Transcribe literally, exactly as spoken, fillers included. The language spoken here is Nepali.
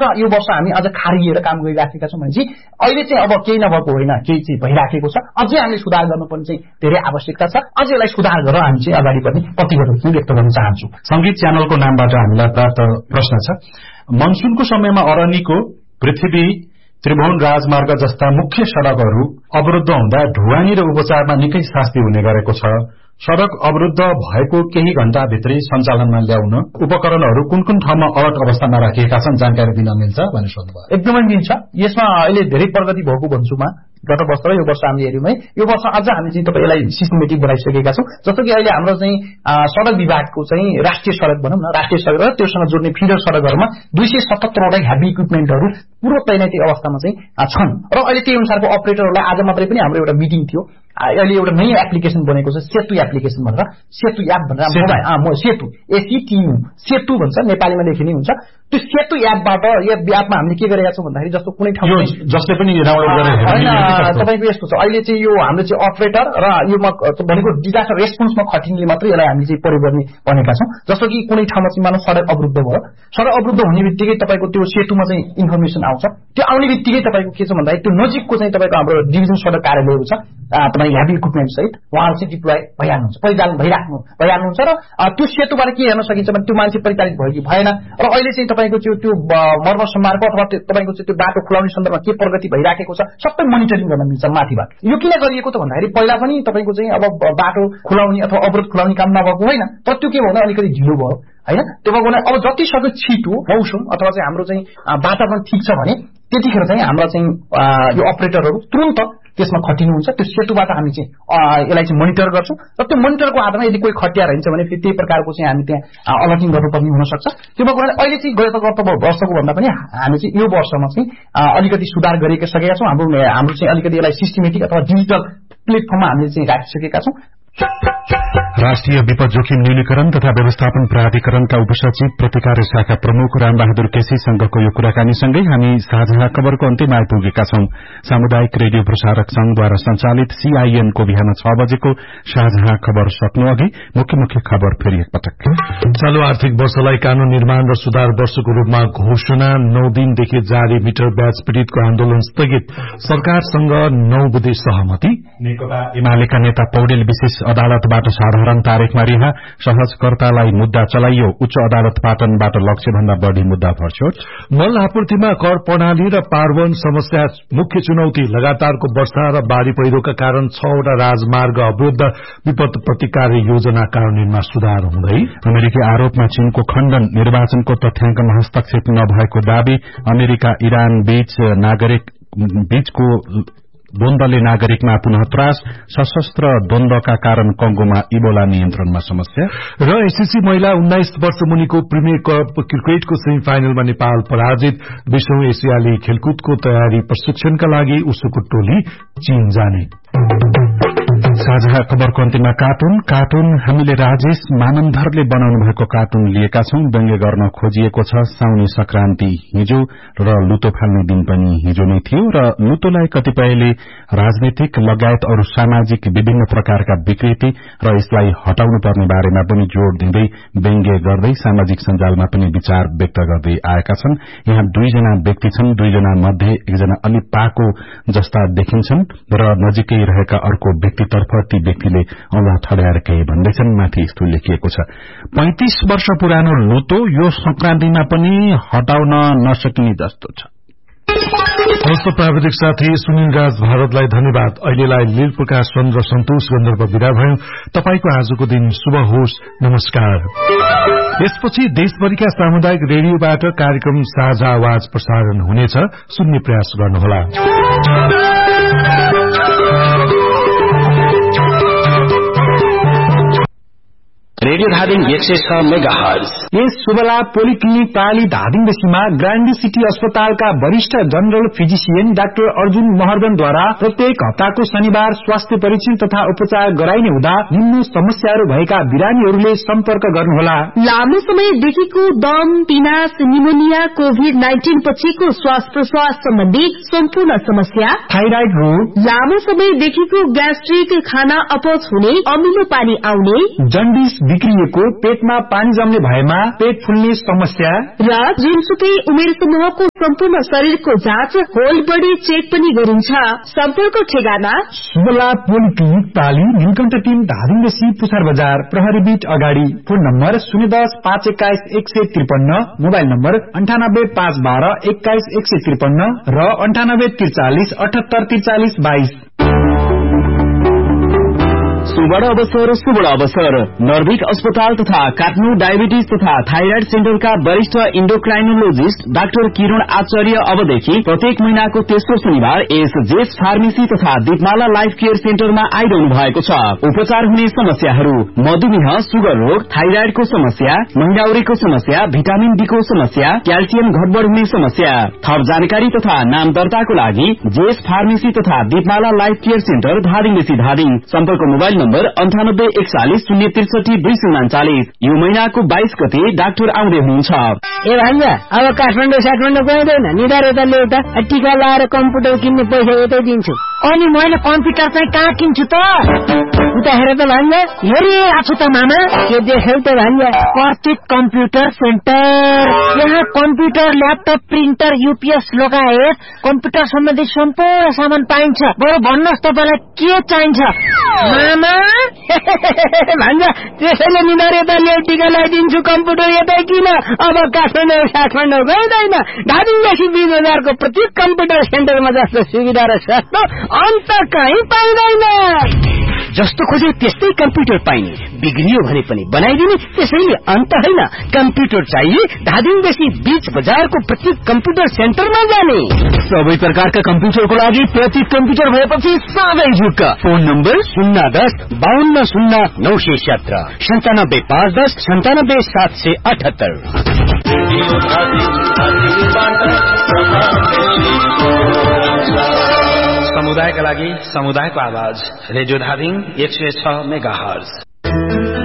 यो वर्ष हामी अझ खारिएर काम गरिराखेका छौँ भने चाहिँ अहिले चाहिँ अब केही नभएको होइन, केही चाहिँ भइराखेको छ। अझै हामीले सुधार गर्नुपर्ने चाहिँ धेरै आवश्यकता छ। अझै यसलाई सुधार गरेर हामी चाहिँ अगाडि बढ्ने प्रतिबद्धता चाहिँ व्यक्त गर्न चाहन्छु। संगीत च्यानलको नामबाट हामीलाई प्राप्त प्रश्न छ, मनसुनको समयमा अरनीको पृथ्वी त्रिभुवन राजमार्ग जस्ता मुख्य सड़कहरू अवरुद्ध हुँदा ढुवानी र उपचारमा निकै शास्ति हुने गरेको छ। सड़क अवरुद्ध भएको केही घण्टा भित्रै सञ्चालनमा ल्याउन उपकरणहरू कुन कुन ठाउँमा अलर्ट अवस्थामा राखिएका छन्, जानकारी दिन मिल्छ भनेर सोध्नुभयो। एकदमै मिल्छ। यसमा अहिले धेरै प्रगति भएको भन्छु म। गत वर्ष र यो वर्ष हामीले हेर्यौँ है, यो वर्ष अझ हामी चाहिँ तपाईँ यसलाई सिस्टमेटिक बनाइसकेका छौँ। जस्तो कि अहिले हाम्रो चाहिँ सड़क विभागको चाहिँ राष्ट्रिय सड़क भनौँ न, राष्ट्रिय सड़क र त्योसँग जोड्ने फिडर सड़कहरूमा दुई सय सतहत्तरवटा हेभी इक्विपमेन्टहरू पूर्व तैनाती अवस्थामा चाहिँ छन् र अहिले त्यही अनुसारको अपरेटरहरूलाई आज मात्रै पनि हाम्रो एउटा मिटिङ थियो। अहिले एउटा नयाँ एप्लिकेसन बनेको छ, सेतु एप्लिकेसन भनेर, सेतु एप भनेर मोबाइल सेतु एसिटियु सेतु भन्छ, नेपालीमा लेखिने हुन्छ। त्यो सेतु एपबाट यो एपमा हामीले के गरेका छौँ भन्दाखेरि जस्तो कुनै ठाउँमा जसले पनि डाउनलोड गरेर होइन, तपाईँको यस्तो छ अहिले चाहिँ यो हाम्रो चाहिँ अपरेटर र यो भनेको डिजास्टर रेस्पोन्समा खटिनेले मात्रै यसलाई हामीले चाहिँ प्रयोग गर्ने भनेका छौँ। जस्तो कि कुनै ठाउँमा चाहिँ मानव सडक अवरुद्ध भयो, सडक अवरुद्ध हुने बित्तिकै तपाईँको त्यो सेतुमा चाहिँ इन्फर्मेसन आउँछ। त्यो आउने बित्तिकै तपाईँको के छ भन्दाखेरि त्यो नजिकको चाहिँ तपाईँको हाम्रो डिभिजन सडक कार्यालयहरू छ, तपाईँ हेभी इक्विपमेन्ट सहित उहाँहरू चाहिँ डिप्लोय भइहाल्नुहुन्छ, परिचालन भइराख्नु भइहाल्नुहुन्छ र त्यो सेतुबाट के हेर्न सकिन्छ भने त्यो मान्छे परिचालित भयो कि भएन र अहिले चाहिँ तपाईँको त्यो त्यो मर्मत सम्मारको अथवा तपाईँको चाहिँ त्यो बाटो खुलाउने सन्दर्भमा के प्रगति भइराखेको छ सबै मोनिटरिङ गर्न मिल्छ माथिबाट। यो किन गरिएको त भन्दाखेरि पहिला पनि तपाईँको चाहिँ अब बाटो खुलाउने अथवा अवरोध खुलाउने काम नभएको होइन, तर त्यो के भयो भने अलिकति ढिलो भयो होइन। त्यो भएको अब जति सक्दो छिटो मौसम अथवा चाहिँ हाम्रो चाहिँ वातावरण ठिक छ भने त्यतिखेर चाहिँ हाम्रो चाहिँ यो अपरेटरहरू तुरन्त त्यसमा खटिनुहुन्छ। त्यो सेतुबाट हामी चाहिँ यसलाई चाहिँ मोनिटर गर्छौँ र त्यो मोनिटरको आधारमा यदि कोही खटिया रहन्छ भने फेरि त्यही प्रकारको चाहिँ हामी त्यहाँ अलर्टिङ गर्नुपर्ने हुनसक्छ। त्यो भएको अहिले चाहिँ गत गत वर्षको भन्दा पनि हामी चाहिँ यो वर्षमा चाहिँ अलिकति सुधार गरिसकेका छौँ। हाम्रो हाम्रो चाहिँ अलिकति यसलाई सिस्टमेटिक अथवा डिजिटल प्लेटफर्ममा हामीले चाहिँ राखिसकेका छौँ। राष्ट्रिय विपद जोखिम न्यूनीकरण तथा व्यवस्थापन प्राधिकरणका उपसचिव प्रतिकार शाखा प्रमुख रामबहादुर केसीसँगको यो कुराकानीसँगै हामी साझा खबरको अन्त्यमा आइपुगेका छौं। सामुदायिक रेडियो प्रसारक संघद्वारा संचालित सीआईएन को बिहान छ बजेको साझा खबर सक्नु अघि मुख्य मुख्य खबर फेरि एकपटक। चालू आर्थिक वर्षलाई कानून निर्माण र सुधार वर्षको रूपमा घोषणा, नौ दिनदेखि जारी मिटर ब्याज पीड़ितको आन्दोलन स्थगित, सरकारसँग नौ बुधे सहमति, नेकपा एमालेका नेता पौडेल विशेष अदालतबाट साधारण तारिखमा रिहा, सहजकर्तालाई मुद्दा चलाइयो, उच्च अदालत पाटनबाट लक्ष्य भन्दा बढ़ी मुद्दा भर्छोट, मल आपूर्तिमा कर प्रणाली र पार्वन समस्या मुख्य चुनौती, लगातारको वर्षा र बाढ़ी पहिरोका कारण छवटा राजमार्ग अवरुद्ध, विपद प्रतिकार योजना कार्यान्वयनमा सुधार हुँदै, अमेरिकी आरोपमा चीनको खण्डन, निर्वाचनको तथ्याङ्कमा हस्तक्षेप नभएको दावी, अमेरिका इरान बीच नागरिक बीचको द्वन्द्वले नागरिकमा पुनः त्रास, सशस्त्र द्वन्द्वका कारण कंगोमा इबोला नियन्त्रणमा समस्या र एससीसी महिला उन्नाइस वर्ष मुनिको प्रिमियर कप क्रिकेटको सेमी फाइनलमा नेपाल पराजित, विश्व एसियाली खेलकुदको तयारी प्रशिक्षणका लागि उसको टोली चीन जाने। साझा खबरको अन्त्यमा कार्टुन कार्टुन हामीले राजेश मानन्धरले बनाउनु भएको कार्टुन लिएका छौं। व्यङ्ग्य गर्न खोजिएको छ साउनी संक्रान्ति हिजो र लुतो फाल्ने दिन पनि हिजो नै थियो र लुतोलाई कतिपयले राजनीतिक लगायत अरू सामाजिक विभिन्न प्रकारका विकृति र यसलाई हटाउनु पर्ने बारेमा पनि जोड़ दिँदै व्यङ्ग्य गर्दै सामाजिक सञ्जालमा पनि विचार व्यक्त गर्दै आएका छन्। यहाँ दुईजना व्यक्ति छन्, दुईजना मध्ये एकजना अलि पाको जस्ता देखिन्छन् र नजिकै रहेका अर्को व्यक्तितर्फ ती व्यक्तिले औँला ठड्याएर केही भन्दैछन्। माथि यस्तो लेखिएको छ, पैंतीस वर्ष पुरानो लुतो यो संक्रान्तिमा पनि हटाउन नसकिने जस्तो छ। हस्त प्राविधिक साथी सुनिल राज भारतलाई धन्यवाद। अहिलेलाई लील प्रकाश चन्द्र सन्तोष गन्धर्व विदा भयौं। तपाईको आजको दिन शुभ होस्। नमस्कार। यसपछि देशभरिका सामुदायिक रेडियोबाट कार्यक्रम साझा आवाज प्रसारण हुनेछ, सुन्ने प्रयास गर्नुहोला। रेडियो धादिङ एक सय छ मेगा हर्ज। यस शुभला पोलिक्लिनिक प्राली धादिङ बेसीमा ग्रान्डी सिटी अस्पतालका वरिष्ठ जनरल फिजिशियन डाक्टर अर्जुन महर्जनद्वारा प्रत्येक हप्ताको शनिबार स्वास्थ्य परीक्षण तथा उपचार गराइने हुँदा निम्न समस्याहरू भएका बिरामीहरूले सम्पर्क गर्नुहोला। लामो समयदेखिको दम, पिनास, निमोनिया, कोभिड नाइन्टीन पछिको श्वास प्रश्वास सम्बन्धी सम्पूर्ण समस्या, थाइराइड रोग, लामो समयदेखिको ग्यास्ट्रिक, खाना अपच हुने, अमिलो पानी आउने, जन्डिस, बिग्रिएको, पेटमा पानी जम्ने भएमा पेट फुल्ने समस्या र जुनसुकै उमेर समूहको सम्पूर्ण शरीरको जाँच, होल बडी चेक पनि गरिन्छ। सम्पर्क ठेगाना शुभलाभ पोलिक्लिनिक पाली, नीलकण्ठ तीन, धादिङ बेसी, पुछार बजार, प्रहरी बीट अगाडि। फोन नम्बर शून्य दस पाँच एक्काइस एक सय त्रिपन्न, मोबाइल नम्बर अन्ठानब्बे पाँच बाह्र एक्काइस एक सय त्रिपन्न र अन्ठानब्बे त्रिचालिस अठहत्तर त्रिचालिस बाइस। सुवर्ण अवसर सुवर्ण अवसर नर्भिक अस्पताल तथा काठमाडौँ डायबिटिज तथा थाइराइड सेन्टरका वरिष्ठ इन्डोक्राइनोलोजिस्ट डाक्टर किरण आचार्य अबदेखि प्रत्येक महिनाको तेस्रो शनिबार एस जेस फार्मेसी तथा दीपमाला लाइफ केयर सेन्टरमा आइरहनु भएको छ। उपचार हुने समस्याहरू मधुमेह, सुगर रोग, थाइराइडको समस्या, महिलाउरीको समस्या, भिटामिन डी को समस्या, क्याल्सियम घटबड हुने समस्या। थप जानकारी तथा नाम दर्ताको लागि जेस फार्मेसी तथा दीपमाला लाइफ केयर सेन्टर धादिङ बेसी धादिङ। सम्पर्क मोबाइल नम्बर अन्ठानब्बे एकचालिस शून्य त्रिसठी दुई सय उन्चालिस। यो महिनाको बाइस गते डाक्टर आउँदै हुनुहुन्छ। ए भान्जा, अब काठमाडौँ साठमाडौँ गइँदैन, निधार यता ल्याउ त, टिका लाएर कम्प्युटर किन्ने पैसा यतै दिन्छु। अनि मैले कम्प्युटर चाहिँ कहाँ किन्छु त? उता हेर त भान्जा, हेरिरहेको छु त मामा। के देख्यौ त भान्जा? Kartik computer centre. यहाँ कम्प्युटर, ल्यापटप, प्रिन्टर, युपीएस लगायत कम्प्युटर सम्बन्धी सम्पूर्ण सामान पाइन्छ। बरु भन्नुहोस् तपाईँलाई के चाहिन्छ मामा? भान्जा, त्यसैले निधार यता ल्याउ, टिका लगाइदिन्छु, कम्प्युटर यतै किन। अब काठमाडौँ साठमाडौँ गइँदैन, धादिङदेखि बीस बजारको प्रत्येक कम्प्युटर सेन्टरमा जस्तो सुविधा र सस्तो अन्त कहीँ पाइँदैन। जस्तो खोजे त्यस्तै कम्प्युटर पाइने, बिग्रियो भने पनि बनाइदिने, त्यसैले अन्त होइन। कम्प्युटर चाहिए धादिङदेखि बीच बजारको प्रत्येक कम्प्युटर सेन्टरमा जाने। सबै प्रकारका कम्प्युटरको लागि प्रत्येक कम्प्युटर भएपछि साधै झुक्क। फोन नम्बर शून्य दस बाहन्न शून्य नौ सय सत्र, सन्तानब्बे पाँच दस सन्तानब्बे सात सय अठहत्तर। समुदायका लागि समुदायको आवाज रेडियो धादिङ एक सय छ मेगा हर्ज।